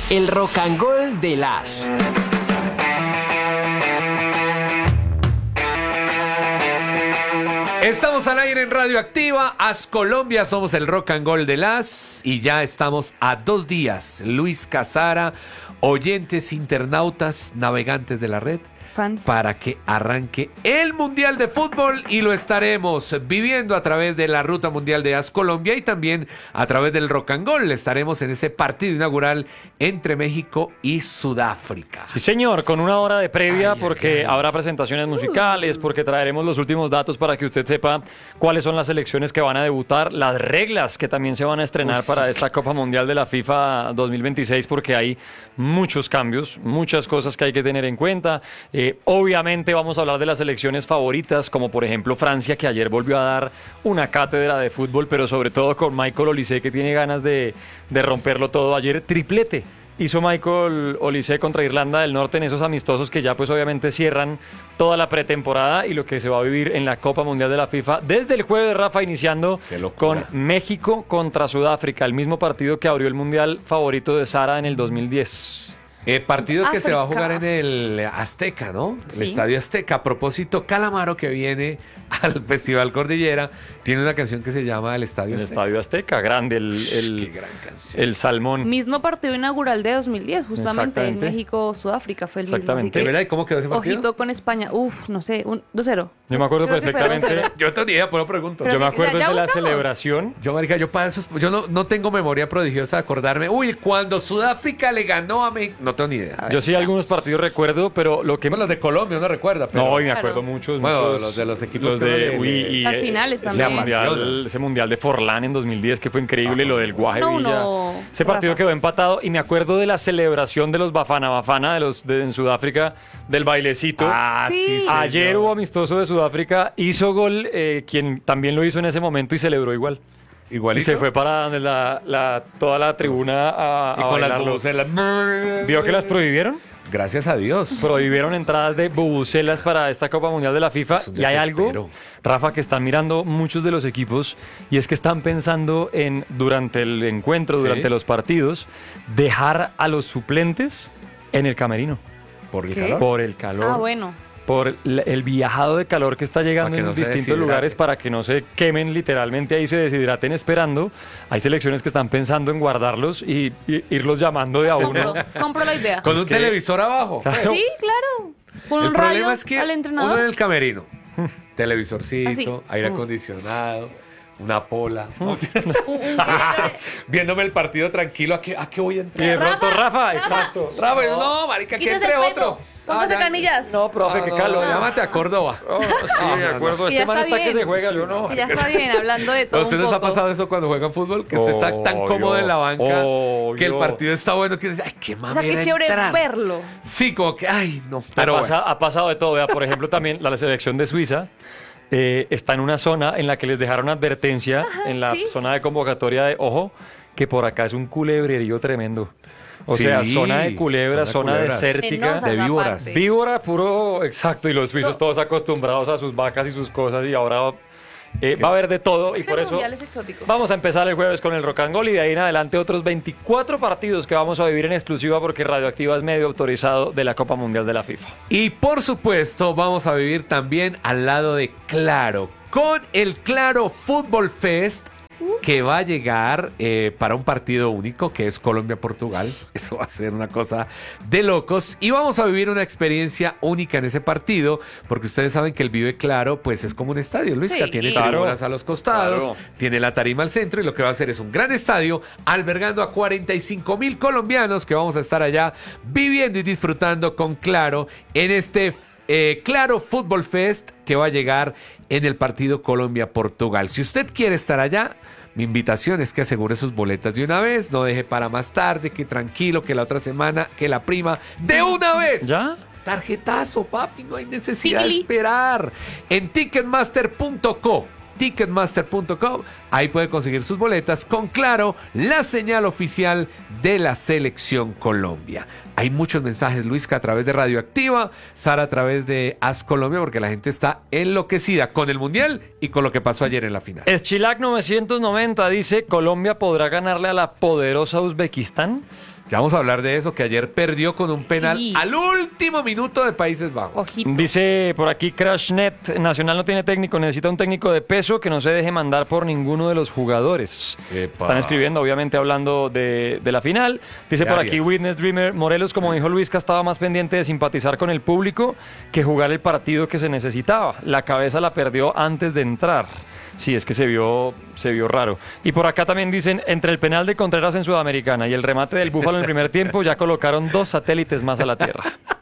El Rock and Roll de las. Estamos al aire en Radioactiva, As Colombia, somos el Rock and Roll de las y ya estamos a 2 días. Luis Casara, oyentes, internautas, navegantes de la red, Fans. para que arranque el Mundial de Fútbol y lo estaremos viviendo a través de la Ruta Mundial de As Colombia y también a través del Rock and Roll. Estaremos en ese partido inaugural entre México y Sudáfrica. Sí, señor, con 1 hora de previa porque ay. habrá presentaciones musicales, porque traeremos los últimos datos para que usted sepa cuáles son las selecciones que van a debutar, las reglas que también se van a estrenar para esta Copa Mundial de la FIFA 2026, porque hay muchos cambios, muchas cosas que hay que tener en cuenta. Obviamente vamos a hablar de las selecciones favoritas, como por ejemplo Francia, que ayer volvió a dar una cátedra de fútbol, pero sobre todo con Michael Olise, que tiene ganas de romperlo todo. Ayer triplete hizo Michael Olise contra Irlanda del Norte en esos amistosos que ya pues obviamente cierran toda la pretemporada y lo que se va a vivir en la Copa Mundial de la FIFA desde el jueves, Rafa, iniciando con México contra Sudáfrica, el mismo partido que abrió el Mundial favorito de Sara en el 2010. Partido que se va a África. jugar en el Azteca, ¿no? El Sí. Estadio Azteca. A propósito, Calamaro, que viene al Festival Cordillera, tiene una canción que se llama El Estadio El Azteca. Estadio Azteca, grande, Qué gran canción. el salmón. Mismo partido inaugural de 2010, justamente en Exactamente. México-Sudáfrica fue el mismo. Exactamente. ¿De Así verdad? que, ¿Y cómo quedó ese partido? ojito con España. Uf, no sé, 2-0. Yo me acuerdo Creo que fue perfectamente. 2-0. Yo no tengo ni idea, por eso pregunto. Pero Yo me ya acuerdo de la buscamos. celebración. Yo, marica, yo para esos, yo no tengo memoria prodigiosa de acordarme. Uy, cuando Sudáfrica le ganó a México. No tengo ni idea. Yo sí algunos partidos recuerdo, pero lo que... Bueno, los de Colombia, no recuerda. Pero... No, y me Claro. acuerdo muchos, Bueno, muchos. los de los equipos los que uno de le- uy, y, Las finales ese también. ese mundial de Forlán en 2010 que fue increíble, lo del Guaje No, Villa. no, Ese partido Rafa. quedó empatado y me acuerdo de la celebración de los Bafana Bafana en Sudáfrica, del bailecito. Sí. Ayer hubo amistoso de Sudáfrica, hizo gol quien también lo hizo en ese momento y celebró igual. Y Igualito. se fue para donde toda la tribuna a Y con las bailarlo. bubucelas. ¿Vio que las prohibieron? Gracias a Dios. Prohibieron entradas de bubucelas para esta Copa Mundial de la FIFA. Es un Y hay algo, desespero. Rafa, que están mirando muchos de los equipos y es que están pensando en, durante el encuentro, Sí. durante los partidos, dejar a los suplentes en el camerino. Por el ¿Qué? calor. Por el calor. Ah, bueno. Por el viajado de calor que está llegando Para que en no se distintos deshidrate. lugares para que no se quemen literalmente ahí, se deshidraten esperando. Hay selecciones que están pensando en guardarlos y irlos llamando de a uno. Compro la idea. Con Es un que- televisor abajo. Claro. Sí, claro. Con El un problema radio es que al uno entrenador. en el camerino, televisorcito, Así. aire acondicionado, una pola, Un- viéndome el partido tranquilo, ¿a qué voy a Y entrar? de pronto, Rafa, Rafa. exacto. Rafa, no, marica, que Quítese entre el peto. otro. Póngase ya. canillas. No, profe, qué calor. Llámate a Córdoba. Oh, sí, de acuerdo. Que ya Este man está está que bien. se juega, yo no. Que ya está bien, hablando de todo ¿A ustedes un les ha poco. pasado eso cuando juegan fútbol? Que usted está tan Obvio, cómodo en la banca que el obvio. partido está bueno que dice, ay, qué O sea, mamera qué chévere entrar. verlo. Sí, como que, ay, no. Pero bueno. Ha pasado de todo. Vea, por ejemplo, también la selección de Suiza está en una zona en la que les dejaron advertencia en la sí. zona de convocatoria de, ojo, que por acá es un culebrerío tremendo. O Sí, sea, zona de culebras, zona zona de culebras. desértica. Penosa de esa víboras. parte. Víbora puro, exacto, y los suizos todos acostumbrados a sus vacas y sus cosas y ahora va a haber de todo y Es que por el eso mundial es exótico. vamos a empezar el jueves con el Rock and Roll y de ahí en adelante otros 24 partidos que vamos a vivir en exclusiva porque Radioactiva es medio autorizado de la Copa Mundial de la FIFA. Y por supuesto, vamos a vivir también al lado de Claro, con el Claro Fútbol Fest, que va a llegar para un partido único, que es Colombia-Portugal. Eso va a ser una cosa de locos. Y vamos a vivir una experiencia única en ese partido, porque ustedes saben que el Vive Claro, pues es como un estadio, Luisca. Sí. Tiene Claro. tribunas a los costados, Claro. tiene la tarima al centro, y lo que va a hacer es un gran estadio, albergando a 45,000 colombianos que vamos a estar allá viviendo y disfrutando con Claro en este Claro Fútbol Fest que va a llegar en el partido Colombia-Portugal. Si usted quiere estar allá, mi invitación es que asegure sus boletas de una vez, no deje para más tarde, que tranquilo, que la otra semana, que la prima, de una vez. ¿Ya? Tarjetazo, papi, no hay necesidad de Pili. esperar. En ticketmaster.co Ahí puede conseguir sus boletas con Claro, la señal oficial de la Selección Colombia. Hay muchos mensajes, Luisca, a través de Radioactiva, Sara a través de Haz Colombia, porque la gente está enloquecida con el Mundial y con lo que pasó ayer en la final. Eschilac 990 dice, ¿Colombia podrá ganarle a la poderosa Uzbekistán? Ya vamos a hablar de eso, que ayer perdió con un penal Sí. al último minuto de Países Bajos. Ojito. Dice por aquí Crashnet, Nacional no tiene técnico, necesita un técnico de peso que no se deje mandar por ninguno de los jugadores. Epa. Están escribiendo, obviamente, hablando de la final. Dice por aquí Arias. Witness Dreamer, Morelos, como dijo Luisca, estaba más pendiente de simpatizar con el público que jugar el partido que se necesitaba. La cabeza la perdió antes de entrar. Sí, es que se vio raro. Y por acá también dicen, entre el penal de Contreras en Sudamericana y el remate del Búfalo en el primer tiempo, ya colocaron 2 satélites más a la Tierra.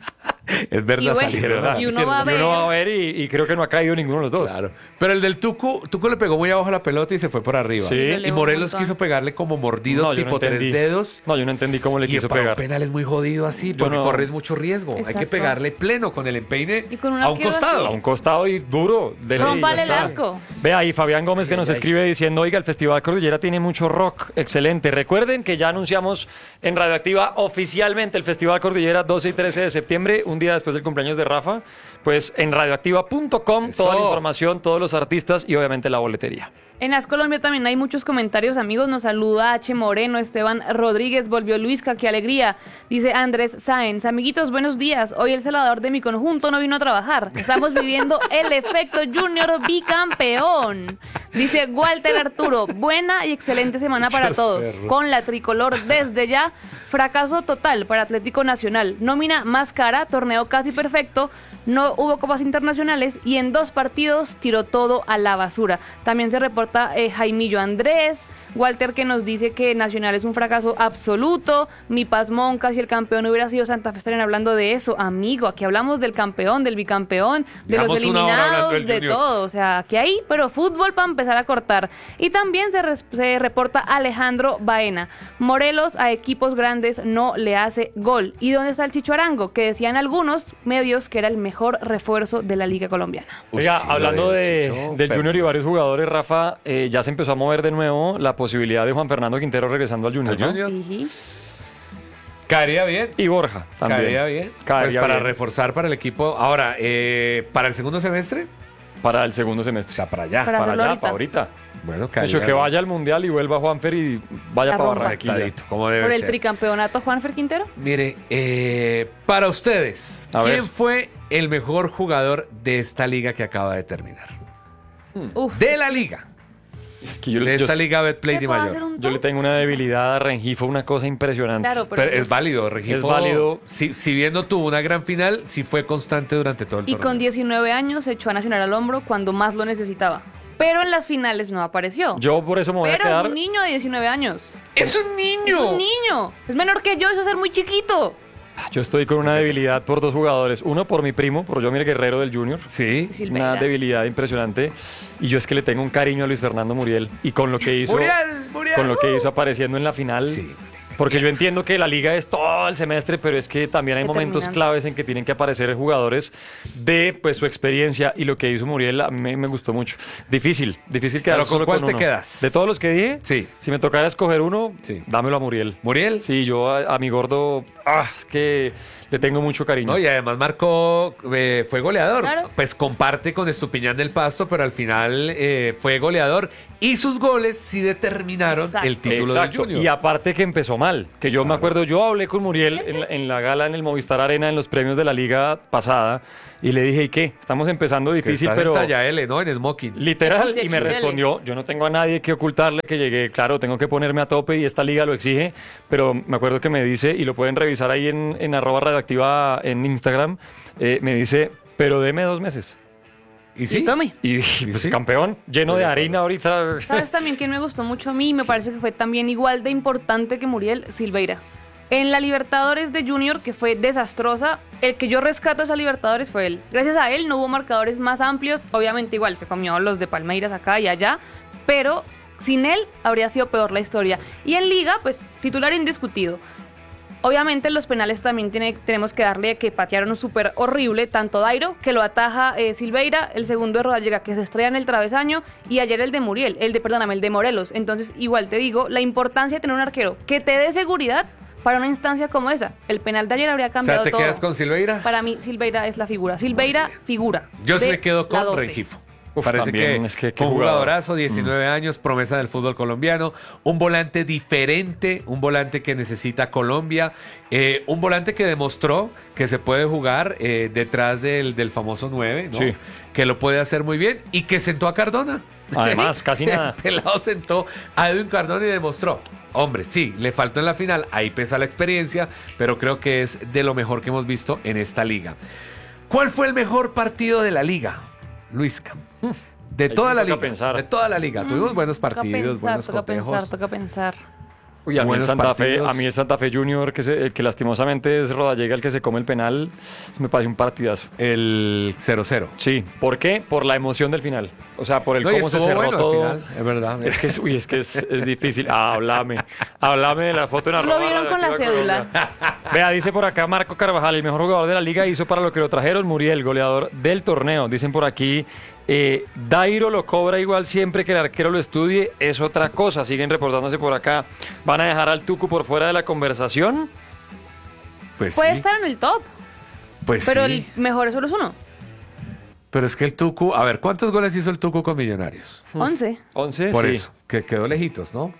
Es verdad, Y bueno, salieron. y uno va a Y uno va a ver. ver y creo que no ha caído ninguno de los dos. Claro. Pero el del Tucu le pegó muy abajo la pelota y se fue por arriba. Sí. Y Le Morelos un montón. quiso pegarle como mordido, No, yo no tipo tres entendí. dedos. No, yo no entendí cómo le Y quiso para un pegar. penal es muy jodido así, Yo porque no- corres mucho riesgo. Hay que Exacto. pegarle pleno con el empeine Y con un a un arquero costado. A un costado y duro. Dele y ya Rómpale el está. arco. Ve ahí Fabián Gómez que nos ay. escribe diciendo, oiga, el Festival Cordillera tiene mucho rock, excelente. Recuerden que ya anunciamos en Radioactiva oficialmente el Festival Cordillera 12 y 13 de septiembre, un día después del cumpleaños de Rafa. Pues en radioactiva.com Eso. toda la información, todos los artistas y obviamente la boletería. En As Colombia también hay muchos comentarios, amigos. Nos saluda H. Moreno, Esteban Rodríguez, volvió Luisca, qué alegría. Dice Andrés Sáenz, amiguitos, buenos días. Hoy el celador de mi conjunto no vino a trabajar. Estamos viviendo el efecto Junior bicampeón. Dice Walter Arturo, buena y excelente semana para Muchos todos. perros. Con la tricolor desde ya, fracaso total para Atlético Nacional. Nómina más cara, torneo casi perfecto. No hubo copas internacionales y en 2 partidos tiró todo a la basura. También se reporta Jaimillo Andrés, Walter que nos dice que Nacional es un fracaso absoluto. Mi pasmón, casi el campeón hubiera sido Santa Fe. Estarían hablando de eso, amigo. Aquí hablamos del campeón, del bicampeón, de los Llevamos una hora hablando eliminados, del de Junior. todo. O sea, aquí hay, pero fútbol para empezar a cortar. Y también se reporta Alejandro Baena. Morelos a equipos grandes no le hace gol. ¿Y dónde está el Chicho Arango? Que decían algunos medios que era el mejor refuerzo de la Liga Colombiana. Oiga, sí, hablando lo de, Chicho, del pero- Junior y varios jugadores, Rafa, ya se empezó a mover de nuevo la posibilidad de Juan Fernando Quintero regresando al Junior, ¿Al ¿no? Junior? Ujú. Caería bien. Y Borja también. Caería bien. Caería Pues para bien. reforzar para el equipo. Ahora, para el segundo semestre, Para el segundo semestre. o sea, para allá. Para Para hacerlo allá, ahorita. para ahorita. Bueno, De caería hecho, que bien. vaya al Mundial y vuelva Juanfer y vaya La para rompa. Barranquilla. Adaptadito, como debe Por el ser. tricampeonato Juanfer Quintero. Mire, para ustedes, A ¿quién ver. fue el mejor jugador de esta liga que acaba de terminar? Uf. De la liga. Es que yo, De yo- esta liga Betplay ¿Te de puedo Mayor. hacer un yo le top? tengo una debilidad a Rengifo, una cosa impresionante. Claro, Pero es válido, Regifo. Es válido. Si bien no tuvo una gran final, sí fue constante durante todo el Y torneo. con 19 años se echó a Nacional al hombro cuando más lo necesitaba. Pero en las finales no apareció. Yo por eso me voy a Pero es quedar. un niño de 19 años. ¡Es un Es niño! un niño. Es menor que yo, eso es ser muy chiquito. Yo estoy con una debilidad por 2 jugadores. Uno por mi primo, por Jomir Guerrero del Junior. Sí. Silveira. Una debilidad impresionante. Y yo es que le tengo un cariño a Luis Fernando Muriel. Y con lo que hizo. Muriel. Con lo que hizo apareciendo en la final. Sí. Porque yo entiendo que la liga es todo el semestre, pero es que también hay momentos Determinante. claves en que tienen que aparecer jugadores de pues su experiencia, y lo que hizo Muriel a mí me gustó mucho. Difícil quedarse ¿con solo cuál con te uno. quedas? De todos los que dije, Sí. si me tocara escoger uno, Sí. dámelo a Muriel. ¿Muriel? Sí, yo a mi gordo, es que le tengo mucho cariño. No, y además marcó, fue goleador. Claro. Pues comparte con Estupiñán del Pasto, pero al final fue goleador. Y sus goles sí determinaron Exacto. el título Exacto. del Junior. Y aparte que empezó mal, que yo me acuerdo, yo hablé con Muriel en la gala en el Movistar Arena en los premios de la liga pasada y le dije, ¿y qué? Estamos empezando Que difícil, estás pero en talla L, ¿no? En smoking. literal, y me XXL. respondió, yo no tengo a nadie que ocultarle que llegué, claro, tengo que ponerme a tope y esta liga lo exige, pero me acuerdo que me dice, y lo pueden revisar ahí en @radioactiva en Instagram, me dice, pero deme 2 meses. ¿Y Y sí? tome. Y pues sí? campeón, lleno Estoy de de harina ahorita. ¿Sabes también quién me gustó mucho a mí? Me parece que fue también igual de importante que Muriel, Silveira. En la Libertadores de Junior, que fue desastrosa, el que yo rescato a esa Libertadores fue él. Gracias a él no hubo marcadores más amplios. Obviamente igual se comió los de Palmeiras acá y allá, pero sin él habría sido peor la historia. Y en Liga, pues titular indiscutido. Obviamente los penales también tenemos que darle que patearon súper horrible, tanto Dairo, que lo ataja Silveira, el segundo de Rodallega, que se estrella en el travesaño, y ayer el de Muriel, el de Morelos. Entonces, igual te digo, la importancia de tener un arquero que te dé seguridad para una instancia como esa. El penal de ayer habría cambiado ¿te todo. quedas con Silveira? Para mí, Silveira es la figura. Silveira, figura. Yo sí de me quedo la con 12. Rengifo. Uf, Parece también, que, es que fue un jugador. jugadorazo, 19 años, promesa del fútbol colombiano, un volante diferente, un volante que necesita Colombia, un volante que demostró que se puede jugar detrás del famoso 9, ¿no? Sí. Que lo puede hacer muy bien y que sentó a Cardona. Además, casi nada. El pelado sentó a Edwin Cardona y demostró. Hombre, sí, le faltó en la final, ahí pesa la experiencia, pero creo que es de lo mejor que hemos visto en esta liga. ¿Cuál fue el mejor partido de la liga, Luisca? De Ahí toda sí la toca liga. pensar. De toda la liga. Tuvimos buenos partidos, buenos cotejos. Toca pensar. Uy, a mí, Buenos a mí el Santa Fe Junior, el que lastimosamente es Rodallega el que se come el penal, me parece un partidazo. El 0-0. Sí, ¿por qué? Por la emoción del final. O sea, por el No, y cómo se estuvo cerró bueno todo. al final, es verdad. Es que es difícil. Háblame de la foto en Lo vieron con la Radioactiva cédula. Colombia. Vea, dice por acá Marco Carvajal, el mejor jugador de la liga, hizo para lo que lo trajeron Muriel, goleador del torneo. Dicen por aquí, Dairo lo cobra igual siempre que el arquero lo estudie, es otra cosa. Siguen reportándose por acá. ¿Van a dejar al Tucu por fuera de la conversación? Pues Puede sí, estar en el top, pues pero sí. el mejor solo es uno. Pero es que el Tucu, a ver, ¿cuántos goles hizo el Tucu con Millonarios? 11. 11, Por sí. eso, que quedó lejitos, ¿no?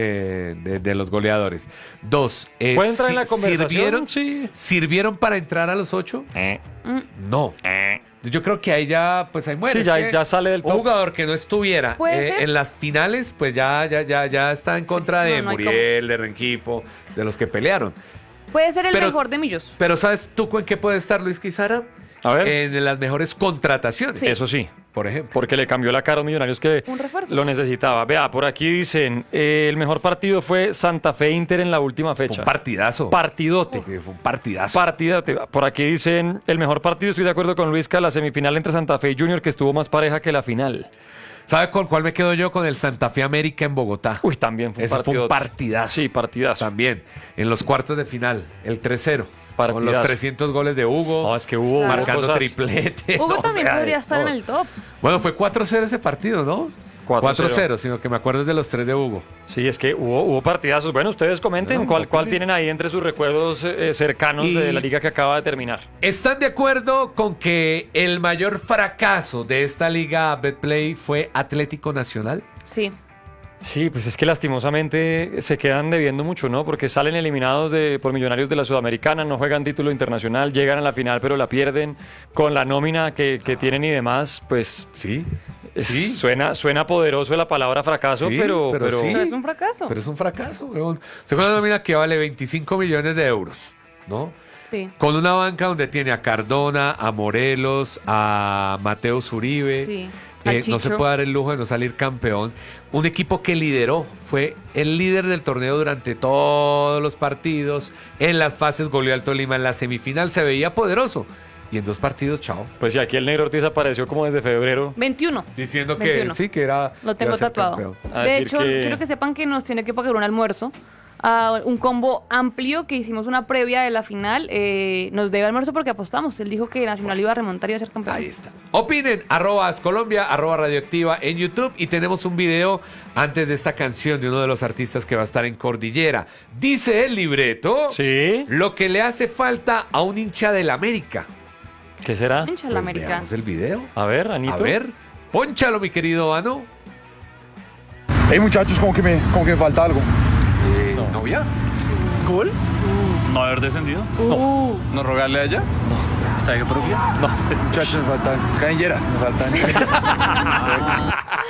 De los goleadores. Dos, ¿Puede entrar en la conversación? ¿sirvieron, Sí. ¿Sirvieron para entrar a los 8? Mm. No. Yo creo que ahí ya, pues ahí muere. Sí, Es ya- que ya sale del un top. jugador que no estuviera ¿Puede ser? en las finales, pues ya está en contra Sí, de no hay Muriel, de Rengifo, de los que pelearon. Puede ser el Pero- mejor de Millos. Pero ¿sabes tú en qué puede estar Luis Quizara? A ver. En las mejores contrataciones. Sí. Eso sí. Por ejemplo. Porque le cambió la cara a los Millonarios que Un refuerzo. lo necesitaba. Vea, por aquí dicen, el mejor partido fue Santa Fe Inter en la última Fue fecha. un partidazo. Partidote. Fue un partidazo. Partidote. Por aquí dicen, el mejor partido, estoy de acuerdo con Luisca, la semifinal entre Santa Fe y Junior, que estuvo más pareja que la final. ¿Sabe con cuál me quedo yo? Con el Santa Fe América en Bogotá. Uy, también fue un Eso fue partido. un partidazo. Sí, partidazo. También. En los cuartos de final, el 3-0. Con los Partidazo. 300 goles de Hugo. No, es que hubo marcando cosas- triplete. Hugo no, también o sea, podría de estar en todo. el top. Bueno, fue 4-0 ese partido, ¿no? 4-0. 4-0, sino que me acuerdo es de los 3 de Hugo. Sí, es que hubo partidazos. Bueno, ustedes comenten No, cuál opinen. tienen ahí entre sus recuerdos cercanos Y- de la liga que acaba de terminar. ¿Están de acuerdo con que el mayor fracaso de esta liga Betplay fue Atlético Nacional? Sí. Sí, pues es que lastimosamente se quedan debiendo mucho, ¿no? Porque salen eliminados por Millonarios de la Sudamericana, no juegan título internacional, llegan a la final pero la pierden con la nómina que tienen y demás, pues Sí. sí. Suena poderoso la palabra fracaso, Sí, pero sí. Pero es un fracaso. Pero es un fracaso, weón. Se con una nómina que vale 25 millones de euros, ¿no? Sí. Con una banca donde tiene a Cardona, a Morelos, a Mateo Zuribe. Sí. A No se Chicho. puede dar el lujo de no salir campeón. Un equipo que lideró, fue el líder del torneo durante todos los partidos. En las fases goleó al Tolima, en la semifinal se veía poderoso. Y en 2 partidos, chao. pues si aquí el Negro Ortiz apareció como desde febrero. 21. Diciendo que 21. sí, que era. Lo tengo iba a ser tatuado. campeón. A De decir hecho, que- quiero que sepan que nos tiene que pagar un almuerzo. Un combo amplio que hicimos una previa de la final. Nos debe almuerzo porque apostamos. Él dijo que Nacional iba a remontar y iba a ser campeón. Ahí está. Opinen, @Ascolombia, @Radioactiva en YouTube. Y tenemos un video antes de esta canción de uno de los artistas que va a estar en Cordillera. Dice el libreto Sí, lo que le hace falta a un hincha del América. ¿qué será? Hincha la Pues América. veamos el video. A ver, Anito. A ver, pónchalo, mi querido Ano. Hey muchachos, como que me falta algo. ¿Novia? ¿Gol? No haber descendido. ¿No rogarle a ella? ¿Estadio propio? No. Muchachos, me faltan canilleras, me faltan.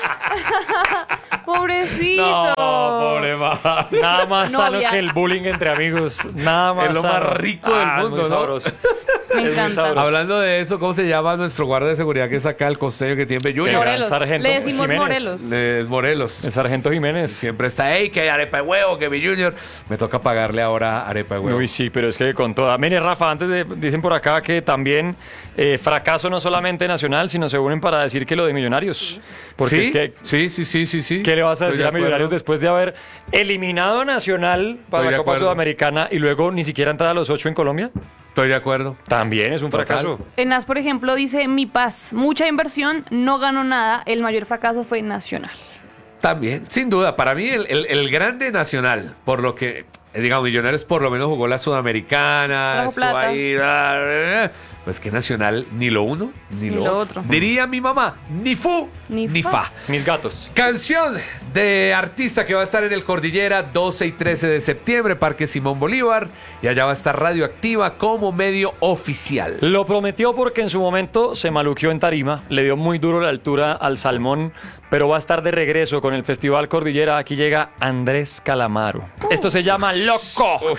Pobrecito. No, pobre ma. Nada más sano Novia. que el bullying entre amigos. Nada más Es lo más sano. rico del muy mundo, ¿no? sabroso. Me muy encanta. sabroso. Hablando de eso, ¿cómo se llama nuestro guardia de seguridad que es acá, el costeño que tiene Junior? Morelos. Sargento Le decimos Jiménez. Morelos. Es Morelos. El sargento Jiménez. Siempre está, ¡ey, que hay arepa de huevo, que mi Junior! Me toca pagarle ahora arepa de huevo. Uy, sí, pero es que con toda. Mire, Rafa, dicen por acá que también fracaso no solamente nacional, sino se unen para decir que lo de Millonarios. Porque ¿Sí? es que. Sí. ¿Qué le vas a Estoy decir de a Millonarios acuerdo. después de haber eliminado a Nacional para Estoy la de Copa acuerdo. Sudamericana y luego ni siquiera entrar a los 8 en Colombia? Estoy de acuerdo. También es un Total. fracaso. Enas, por ejemplo, dice Mi Paz. Mucha inversión, no ganó nada. El mayor fracaso fue Nacional. También, sin duda. Para mí, el grande nacional, por lo que, digamos, Millonarios por lo menos jugó la Sudamericana, Trajo estuvo plata. ahí. Pues que Nacional, ni lo uno, ni lo otro. otro. Diría mi mamá, ni fu, Ni ni fa. fa. Mis gatos. Canción de artista que va a estar en el Cordillera 12 y 13 de septiembre, Parque Simón Bolívar, y allá va a estar Radioactiva como medio oficial. Lo prometió porque en su momento se maluqueó en tarima, le dio muy duro la altura al salmón, pero va a estar de regreso con el Festival Cordillera. Aquí llega Andrés Calamaro. Esto se llama Loco.